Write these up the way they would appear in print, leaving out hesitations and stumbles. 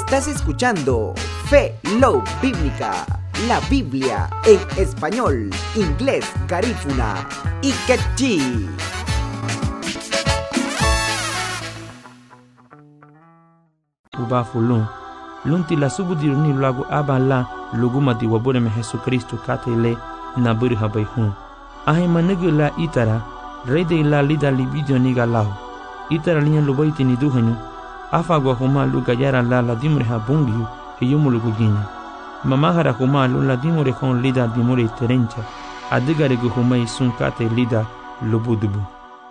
Estás escuchando Fe Love Bíblica, la Biblia en español, inglés, garífuna y quechí. Uba fulun lunti la subudir ni lagu abala luguma di wabure me Jesucristo katele na buri habai hun ahe manegu la itara rede la lida li video ni galau itara linya lubaiti ni duhanyu afa gwa huma luga yara la dimure ha bungiu hiyumu lugu ginya mama hara huma la dimure kon lida dimure terencha adigare gu huma isun kate lida lubudubu.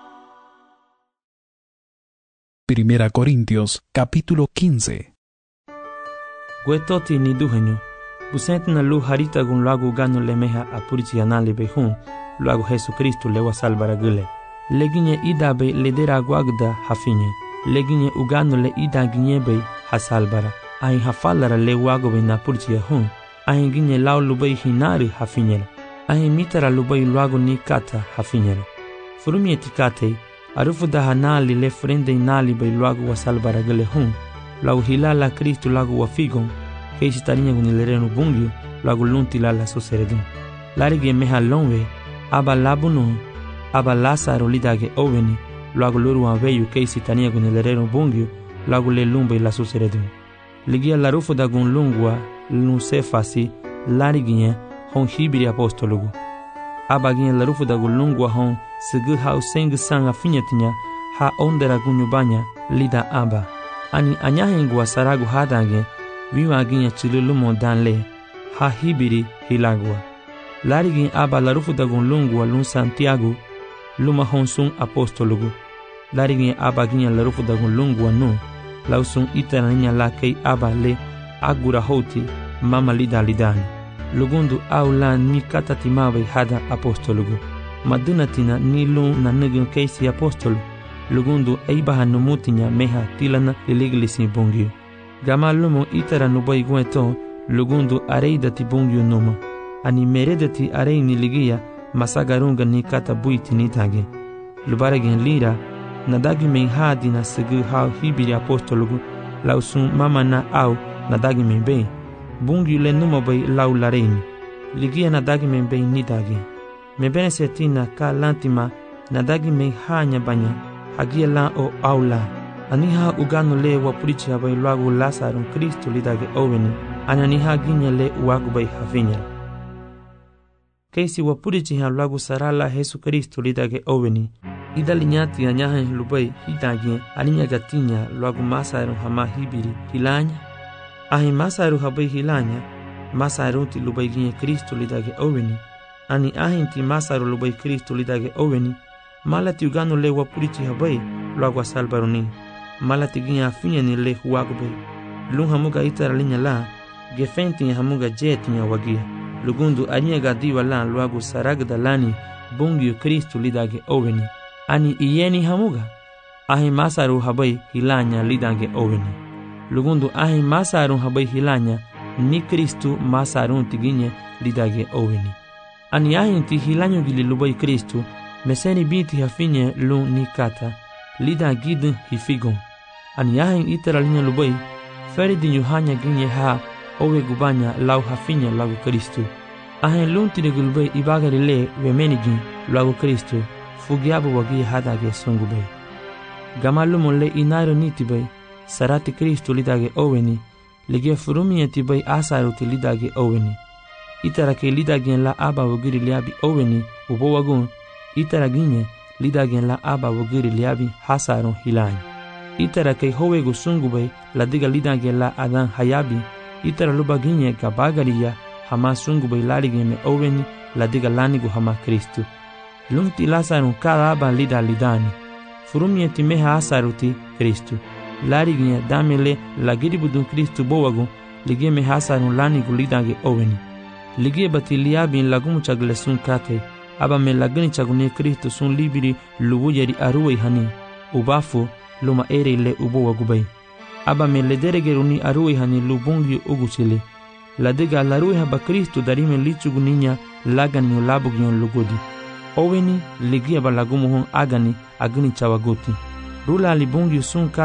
Primera Corintios, capítulo 15. Guetoti ni duhenyo, busente na lu harita gun lagu gano lemeha apurici anale behun, lagu Jesucristo lewa salvara gule. Leginye idabe ledera guagda hafinye, leginye ugano le ida ginyebe hasalbara, ahin hafalara le wagobe na purici hun, ahin ginye lau lubei hinari hafinyela, ahin mitara lubei lagu ni kata hafinyela. Furumie tikate, arufu da hanali le frende inali bei lagu wasalbara gule hun, lagu hilala Kristo lagu wafigon, keisi tarinya gunilerenu bungyo, lagu lunti lala suseredun. Larigi meha lonwe, aba labunu, aba Lazaro lidage oveni, lagu luru waveyu keisi tarinya gunilerenu bungyo, lagu le lumbe la suseredun. Ligia larufu da gun lungwa, lunsefasi, larigi hon hibiri apostolugu. Aba ginye larufu da gun lungwa hon, segu hau sengu sanga finyetinya, ha ondera gunyubanya, lida aba. Ani anyahengwa saragu hadange, viwa ginya chilulumo danle, ha hibiri hilagwa. Larigin aba larufu dagun lungwa lun Santiago, luma honsun apostolugu. Larigin aba ginya larufu dagun lungwa nu, lausun itananya la kei aba le agura hoti, mama lida lidani. Lugundu aula ni katatimawe hada apostolugu. Madunatina ni lun na nugun keisi apostolu. Lugundu eibaha numutinya meha tilana liliglisi bungyu. Gama lumo itara nubai gueto, lugundu areidati bungyu numa. Ani meredati areini ligia, masagarunga ni kata buiti nitage. Lubaregen lira, nadagi menhadi na segu hao hibiri apostolugu, lausun mama na au nadagi menbei. Bungyu le numa bai lau lareini. Ligia nadagi menbei nitage. Mebene setina ka lantima, nadagi menhanya banya, hagia la o aula. Aniha ugano le wapurichi habai lagu Lazaro Kristo lidage oveni. Ananiha ginya le uagu bai hafinyala. Keisi wapurichi ha lagu sarala Jesu Kristo lidage oveni. Ida linyati anyahe lubai hidage alinya gatinya lagu Masaro hama hibiri hilanya. Ahi Masaro habai hilanya. Masaro ti lubai ginya Kristo lidage oveni. Ani ahi ti Masaro lubai Kristo lidage oveni. Malati ugano le wapurichi habai lagu salbaroni. Malati ginya afinya ni le huagube. Lung hamuga itara linya la, gefenti hamuga jetinya wagia. Lugundu anya gadiwa la lagu saragda lani, bungyu Kristo lidage oveni. Ani iyeni hamuga. Ahi Masaru habai hilanya lidage oveni. Lugundu ahi Masaru habai hilanya, ni Kristo Masarun tiginye lidage oveni. Ani ahi ti hilanyo gili lubai Kristo, meseni binti hafinye lu ni kata, lida gidin hifigon. Ani yahin itara linya lubai, feridin yuhanya ginye ha, owe gubanya lau hafinya lagu Kristo. Ahin lunti de gulbai ibagari le vemenigin lagu Kristo, fugiabu wagi hadage sungubai. Gamalumo le inairo nitibai, sarati Kristo lidage oveni, lige furumie tibai asaruti lidage oveni. Itara ke lidagen la aba wagiri liabi oveni, ubo wagun, itara ginye lidagen la aba wagiri liabi hasarun hilany. Itara ke howegu sungubai la diga lidagen la adan hayabi, itara luba ginye gabagariya hama sungubai larigen me oveni la diga lanigu hama Kristu. Lunti Lazarun kada aba lida lidani, furumie ti meha asaruti Kristu. Larigen damele la giribudun Kristu bowagu, lige meha asarun lanigu lidage oveni. Lige bati liabin lagumu chagle sun kate, aba me lagani chagune Kristo sun libiri lubu yeri aruwe hani, ubafu luma ere le ubo wagubai. Aba me lederegeruni aruwe hani lubungi uguchile. Ladega laruwe haba Kristo darime lichuguninya lagani ulabugion lugodi. Oveni ligia ba lagumu hon agani agani chawagoti. Rula libungi sun kate